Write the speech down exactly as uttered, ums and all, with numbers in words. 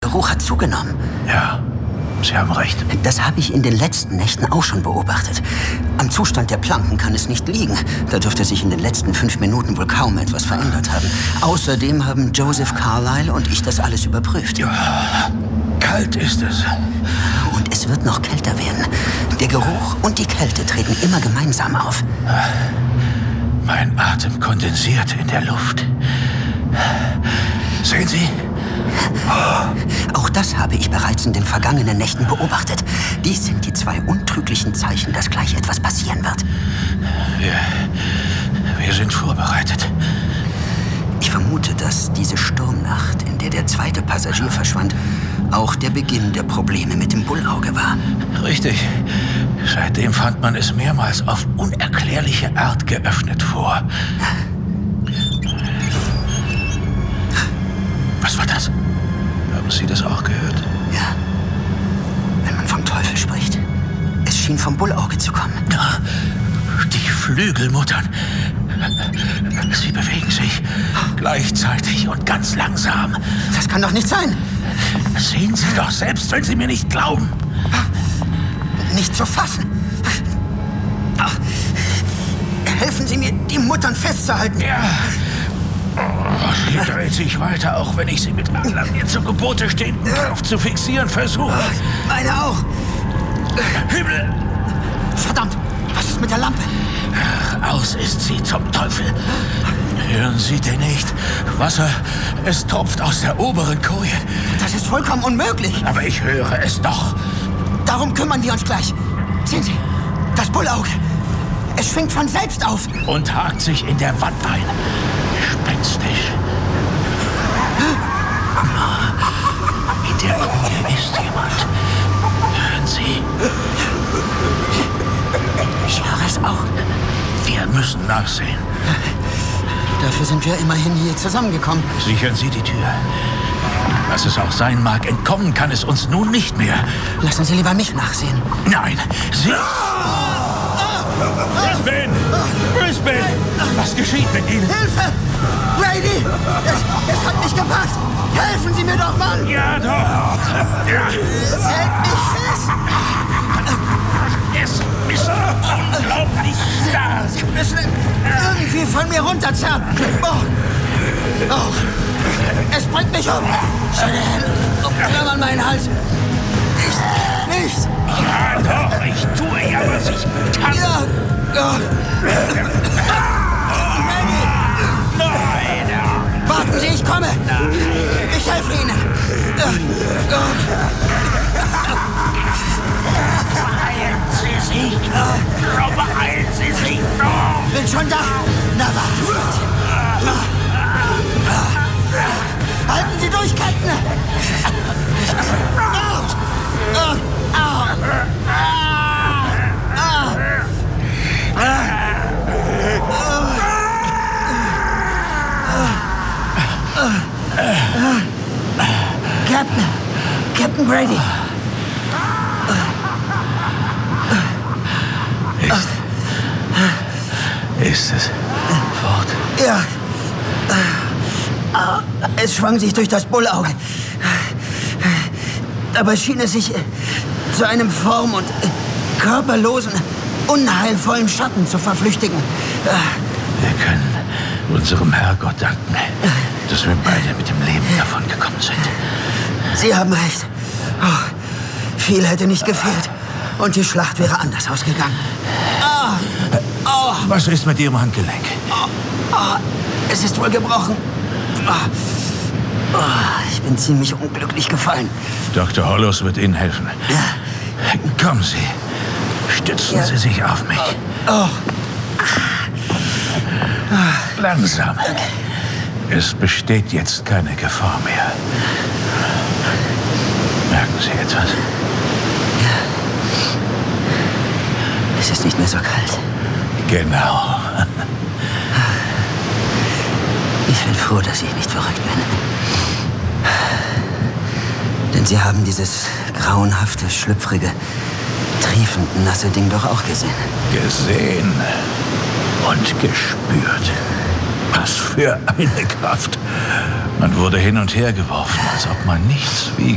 Geruch hat zugenommen. Ja, Sie haben recht. Das habe ich in den letzten Nächten auch schon beobachtet. Am Zustand der Planken kann es nicht liegen. Da dürfte sich in den letzten fünf Minuten wohl kaum etwas verändert haben. Außerdem haben Joseph Carlyle und ich das alles überprüft. Ja, kalt ist es. Und es wird noch kälter werden. Der Geruch und die Kälte treten immer gemeinsam auf. Mein Atem kondensiert in der Luft. Sehen Sie? Auch das habe ich bereits in den vergangenen Nächten beobachtet. Dies sind die zwei untrüglichen Zeichen, dass gleich etwas passieren wird. Wir, wir sind vorbereitet. Ich vermute, dass diese Sturmnacht, in der der zweite Passagier verschwand, auch der Beginn der Probleme mit dem Bullauge war. Richtig. Seitdem fand man es mehrmals auf unerklärliche Art geöffnet vor. Was war das? Haben Sie das auch gehört? Ja. Wenn man vom Teufel spricht. Es schien vom Bullauge zu kommen. Die Flügel muttern. Sie bewegen sich gleichzeitig und ganz langsam. Das kann doch nicht sein. Sehen Sie doch, selbst wenn Sie mir nicht glauben. Nicht zu fassen. Helfen Sie mir, die Muttern festzuhalten. Ja. Oh, sie dreht sich weiter, auch wenn ich sie mit aller mir zu Gebote stehenden Kraft zu fixieren versuche. Meine auch. Himmel! Verdammt, was ist mit der Lampe? Aus ist sie zum Teufel. Hören Sie denn nicht? Wasser, es tropft aus der oberen Koje. Das ist vollkommen unmöglich. Aber ich höre es doch. Darum kümmern wir uns gleich. Sehen Sie, das Bullauge. Es schwingt von selbst auf. Und hakt sich in der Wand ein. Gespenstisch. In der Koje ist jemand. Hören Sie? Ich höre es auch. Wir müssen nachsehen. Dafür sind wir immerhin hier zusammengekommen. Sichern Sie die Tür. Was es auch sein mag, entkommen kann es uns nun nicht mehr. Lassen Sie lieber mich nachsehen. Nein, Sie... Brisbane! Brisbane! Was geschieht mit Ihnen? Hilfe! Brady! Es, es hat mich gepackt! Helfen Sie mir doch, Mann! Ja, doch! Es hält mich fest! Es ist unglaublich stark! Sie müssen irgendwie von mir runterzerren! Oh. Oh. Es bringt mich um! Seine Hände umklammern meinen Hals! Nicht! Nicht! Ja, doch! Ich tue ja, was ich kann! Ja! Oh. Nein! Warten Sie, ich komme! Ich helfe Ihnen! Beeilen Sie sich! Oh, beeilen Sie sich doch! Bin schon da! Na, warte! Halten Sie durch, Captain! Au! Au! Captain! Captain Brady! Ist, ist es fort? Ja. Es schwang sich durch das Bullauge. Dabei schien es sich zu einem form- und körperlosen, unheilvollen Schatten zu verflüchtigen. Wir können unserem Herrgott danken, dass wir beide mit dem Leben davongekommen sind. Sie haben recht. Oh, viel hätte nicht gefehlt. Und die Schlacht wäre anders ausgegangen. Ah, oh, Was ist mit Ihrem Handgelenk? oh, oh, es ist wohl gebrochen. Oh, oh, ich bin ziemlich unglücklich gefallen. Doktor Hollows wird Ihnen helfen. Ja. Kommen Sie. Stützen Ja. Sie sich auf mich. Oh, Langsam. Es besteht jetzt keine Gefahr mehr. Merken Sie etwas? es ist nicht mehr so kalt. Genau. Ich bin froh, dass ich nicht verrückt bin. Denn Sie haben dieses grauenhafte, schlüpfrige, triefend nasse Ding doch auch gesehen. Gesehen und gespürt. Was für eine Kraft. Man wurde hin und her geworfen, als ob man nichts wiegen